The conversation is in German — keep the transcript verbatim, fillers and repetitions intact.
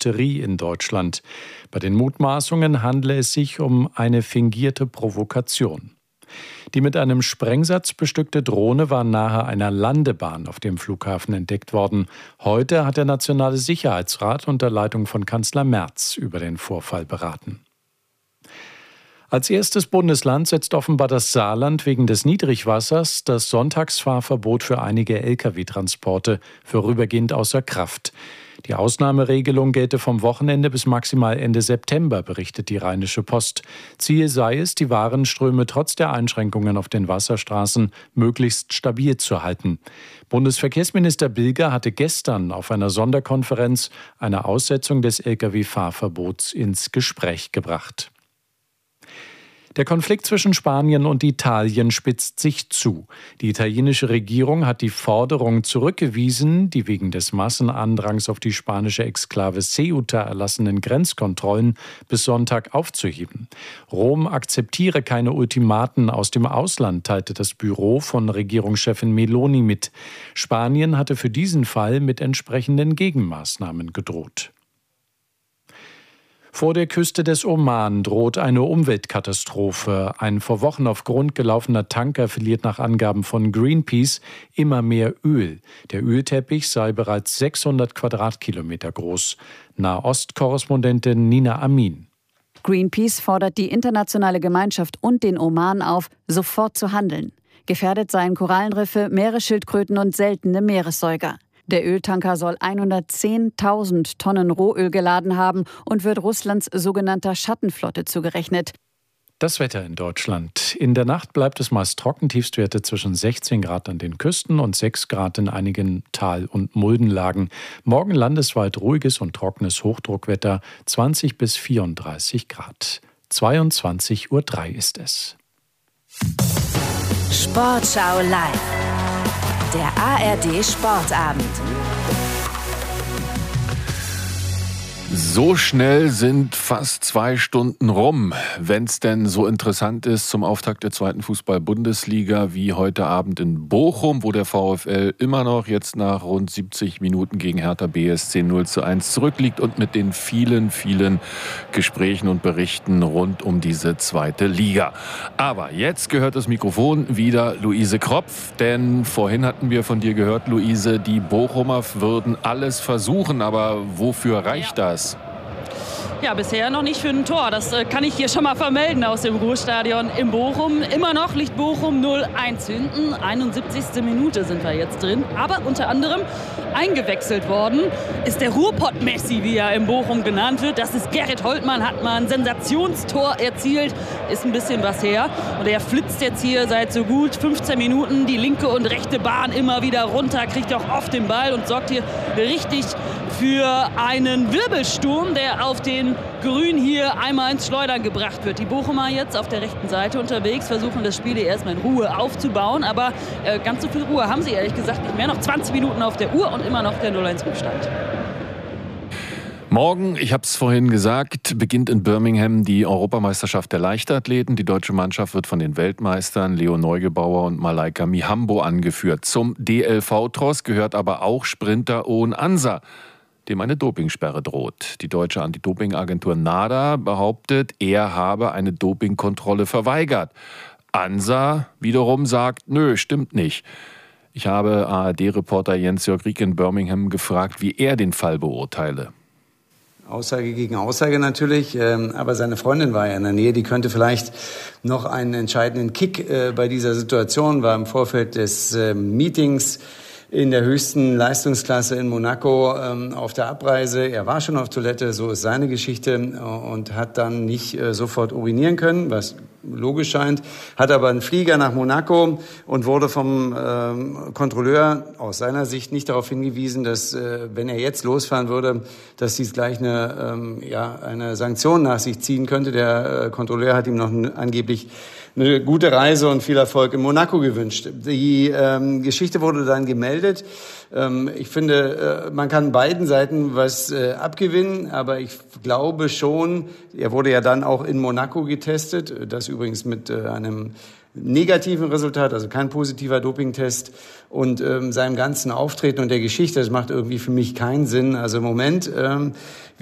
Hysterie in Deutschland. Bei den Mutmaßungen handle es sich um eine fingierte Provokation. Die mit einem Sprengsatz bestückte Drohne war nahe einer Landebahn auf dem Flughafen entdeckt worden. Heute hat der Nationale Sicherheitsrat unter Leitung von Kanzler Merz über den Vorfall beraten. Als erstes Bundesland setzt offenbar das Saarland wegen des Niedrigwassers das Sonntagsfahrverbot für einige L K W-Transporte vorübergehend außer Kraft. Die Ausnahmeregelung gelte vom Wochenende bis maximal Ende September, berichtet die Rheinische Post. Ziel sei es, die Warenströme trotz der Einschränkungen auf den Wasserstraßen möglichst stabil zu halten. Bundesverkehrsminister Bilger hatte gestern auf einer Sonderkonferenz eine Aussetzung des L K W-Fahrverbots ins Gespräch gebracht. Der Konflikt zwischen Spanien und Italien spitzt sich zu. Die italienische Regierung hat die Forderung zurückgewiesen, die wegen des Massenandrangs auf die spanische Exklave Ceuta erlassenen Grenzkontrollen bis Sonntag aufzuheben. Rom akzeptiere keine Ultimaten aus dem Ausland, teilte das Büro von Regierungschefin Meloni mit. Spanien hatte für diesen Fall mit entsprechenden Gegenmaßnahmen gedroht. Vor der Küste des Oman droht eine Umweltkatastrophe. Ein vor Wochen auf Grund gelaufener Tanker verliert nach Angaben von Greenpeace immer mehr Öl. Der Ölteppich sei bereits sechshundert Quadratkilometer groß. Nahost-Korrespondentin Nina Amin. Greenpeace fordert die internationale Gemeinschaft und den Oman auf, sofort zu handeln. Gefährdet seien Korallenriffe, Meeresschildkröten und seltene Meeressäuger. Der Öltanker soll hundertzehntausend Tonnen Rohöl geladen haben und wird Russlands sogenannter Schattenflotte zugerechnet. Das Wetter in Deutschland. In der Nacht bleibt es meist trocken, Tiefstwerte zwischen sechzehn Grad an den Küsten und sechs Grad in einigen Tal- und Muldenlagen. Morgen landesweit ruhiges und trockenes Hochdruckwetter, zwanzig bis vierunddreißig Grad. zweiundzwanzig Uhr drei ist es. Sportschau live. Der A R D-Sportabend. So schnell sind fast zwei Stunden rum, wenn es denn so interessant ist zum Auftakt der zweiten Fußball-Bundesliga wie heute Abend in Bochum, wo der VfL immer noch jetzt nach rund siebzig Minuten gegen Hertha B S C null zu eins zurückliegt und mit den vielen, vielen Gesprächen und Berichten rund um diese zweite Liga. Aber jetzt gehört das Mikrofon wieder Luise Kropf, denn vorhin hatten wir von dir gehört, Luise, die Bochumer würden alles versuchen, aber wofür reicht das? Ja, bisher noch nicht für ein Tor. Das äh, kann ich hier schon mal vermelden aus dem Ruhrstadion in Bochum. Immer noch liegt Bochum null eins hinten. einundsiebzigste Minute sind wir jetzt drin. Aber unter anderem eingewechselt worden ist der Ruhrpott-Messi, wie er in Bochum genannt wird. Das ist Gerrit Holtmann, hat mal ein Sensationstor erzielt. Ist ein bisschen was her. Und er flitzt jetzt hier seit so gut fünfzehn Minuten die linke und rechte Bahn immer wieder runter, kriegt auch oft den Ball und sorgt hier richtig für einen Wirbelsturm, der auf den Grün hier einmal ins Schleudern gebracht wird. Die Bochumer jetzt auf der rechten Seite unterwegs, versuchen das Spiel hier erstmal in Ruhe aufzubauen, aber äh, ganz so viel Ruhe haben sie ehrlich gesagt nicht mehr. Noch zwanzig Minuten auf der Uhr und immer noch der null eins Rückstand. Morgen, ich habe es vorhin gesagt, beginnt in Birmingham die Europameisterschaft der Leichtathleten. Die deutsche Mannschaft wird von den Weltmeistern Leo Neugebauer und Malaika Mihambo angeführt. Zum D L V-Tross gehört aber auch Sprinter Owen Ansa, dem eine Dopingsperre droht. Die deutsche Anti-Doping-Agentur NADA behauptet, er habe eine Dopingkontrolle verweigert. Ansa wiederum sagt, nö, stimmt nicht. Ich habe A R D-Reporter Jens-Jörg Rieck in Birmingham gefragt, wie er den Fall beurteile. Aussage gegen Aussage natürlich, aber seine Freundin war ja in der Nähe, die könnte vielleicht noch einen entscheidenden Kick bei dieser Situation, war im Vorfeld des Meetings in der höchsten Leistungsklasse in Monaco ähm, auf der Abreise. Er war schon auf Toilette, so ist seine Geschichte, und hat dann nicht äh, sofort urinieren können, was logisch scheint, hat aber einen Flieger nach Monaco und wurde vom ähm, Kontrolleur aus seiner Sicht nicht darauf hingewiesen, dass, äh, wenn er jetzt losfahren würde, dass dies gleich eine, ähm, ja, eine Sanktion nach sich ziehen könnte. Der äh, Kontrolleur hat ihm noch n- angeblich eine gute Reise und viel Erfolg in Monaco gewünscht. Die ähm, Geschichte wurde dann gemeldet. Ähm, ich finde, äh, man kann beiden Seiten was äh, abgewinnen, aber ich glaube schon, er wurde ja dann auch in Monaco getestet, das übrigens mit äh, einem negativen Resultat, also kein positiver Dopingtest, und ähm, seinem ganzen Auftreten und der Geschichte, das macht irgendwie für mich keinen Sinn. Also im Moment, ähm,